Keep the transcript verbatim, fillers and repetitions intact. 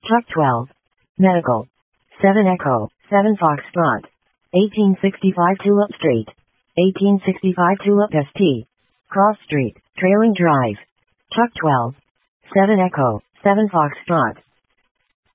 Truck twelve. Medical. seven Echo, seven Foxtrot. eighteen sixty-five Tulip Street. eighteen sixty-five Tulip S T. Cross Street, Trailing Drive. Truck twelve. seven Echo, seven Foxtrot.